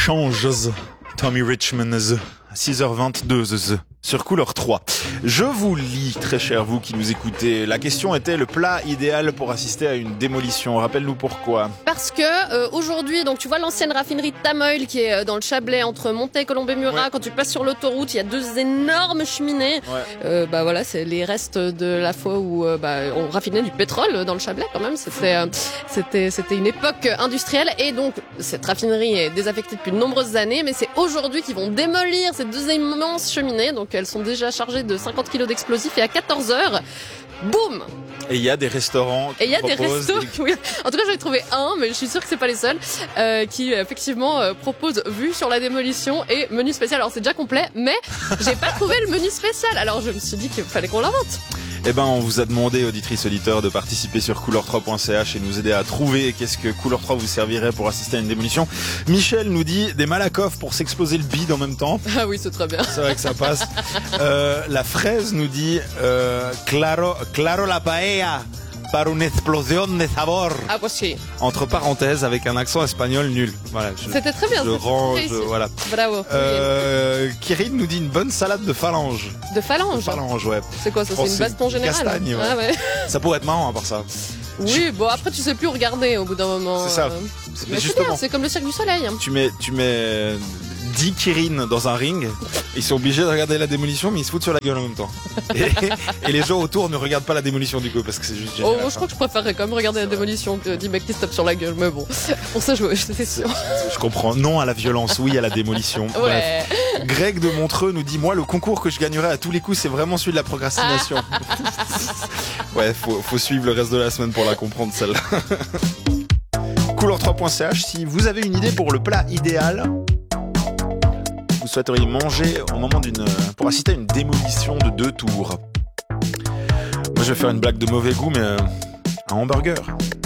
Changes. Tommy Richmond, 6h22 sur Couleur 3. Je vous lis, très cher vous qui nous écoutez. La question était le plat idéal pour assister à une démolition. Rappelle-nous pourquoi. Parce que aujourd'hui, donc tu vois l'ancienne raffinerie de Tamoil qui est dans le Chablais entre Montaix et Colombey-Murat. Ouais. Quand tu passes sur l'autoroute, il y a deux énormes cheminées. Ouais. Voilà, c'est les restes de la fois où on raffinait du pétrole dans le Chablais quand même. C'était une époque industrielle et donc cette raffinerie est désaffectée depuis de nombreuses années. Mais c'est aujourd'hui qu'ils vont démolir ces deux immenses cheminées. Donc elles sont déjà chargées de 50 kilos d'explosifs et à 14h, boum! Et il y a des restaurants qui oui. En tout cas, j'en ai trouvé un, mais je suis sûre que c'est pas les seuls, qui effectivement proposent vue sur la démolition et menu spécial. Alors c'est déjà complet, mais j'ai pas trouvé le menu spécial. Alors je me suis dit qu'il fallait qu'on l'invente. Eh ben, on vous a demandé, auditrices, auditeurs, de participer sur couleur3.ch et nous aider à trouver qu'est-ce que Couleur 3 vous servirait pour assister à une démolition. Michel nous dit des Malakoff pour s'exploser le bide en même temps. Ah oui, c'est très bien. C'est vrai que ça passe. La fraise nous dit claro la paella par une explosion de sabor. Ah, possible. Entre parenthèses, avec un accent espagnol nul. Voilà. C'était très bien. Voilà. Bravo. Kirin nous dit une bonne salade de phalange. De phalange? De phalange, ouais. C'est quoi ça? C'est une baston générale? Castagne, ouais. Ah, ouais. Ça pourrait être marrant à part ça. Oui, bon après tu sais plus où regarder au bout d'un moment. C'est ça. Mais justement, c'est comme le Cirque du Soleil. Hein. Tu mets 10 Kirin dans un ring, ils sont obligés de regarder la démolition, mais ils se foutent sur la gueule en même temps. Et les gens autour ne regardent pas la démolition du coup, parce que c'est juste génial. Oh, je crois que je préférerais quand même regarder la démolition que 10 mecs qui se tapent sur la gueule, mais bon, pour ça c'est sûr. Je comprends, non à la violence, oui à la démolition. Ouais. Bref. Greg de Montreux nous dit, moi le concours que je gagnerais à tous les coups, c'est vraiment celui de la procrastination. Ouais, faut suivre le reste de la semaine pour la comprendre celle-là. Couleur3.ch, si vous avez une idée pour le plat idéal vous souhaiteriez manger au moment pour assister à une démolition de 2 tours. Moi je vais faire une blague de mauvais goût, mais un hamburger.